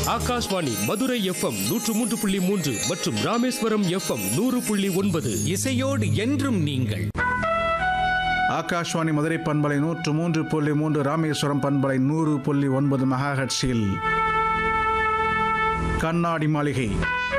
Akashvani Madurai FM 103.3 மற்றும் Rameswaram FM 100.9. இசையோடு என்றும் நீங்கள். ஆகாஷ்வாணி மதுரை பண்பலை 103.3, ராமேஸ்வரம் பண்பலை 100.9 மெகாஹெர்ட்ஸில் கண்ணாடி மாளிகை.